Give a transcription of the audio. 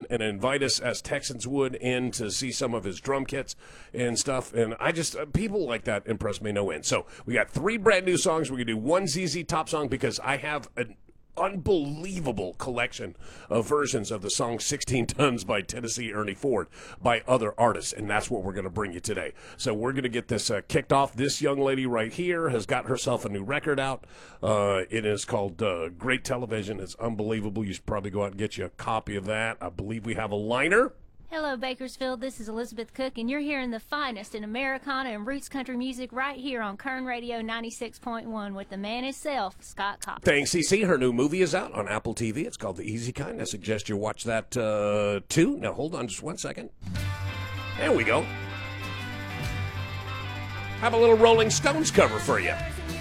and invite us as Texans would in to see some of his drum kits and stuff. And I just, people like that impress me no end. So we got 3 brand new songs. We're going to do one ZZ Top song because I have an unbelievable collection of versions of the song 16 Tons by Tennessee Ernie Ford by other artists, and that's what we're going to bring you today. So we're going to get this kicked off. This young lady right here has got herself a new record out. It is called Great Television. It's unbelievable. You should probably go out and get you a copy of that. I believe we have a liner. Hello, Bakersfield. This is Elizabeth Cook, and you're hearing the finest in Americana and roots country music right here on Kern Radio 96.1 with the man himself, Scott Cox. Thanks, CC. Her new movie is out on Apple TV. It's called The Easy Kind. I suggest you watch that, too. Now, hold on just one second. There we go. Have a little Rolling Stones cover for you.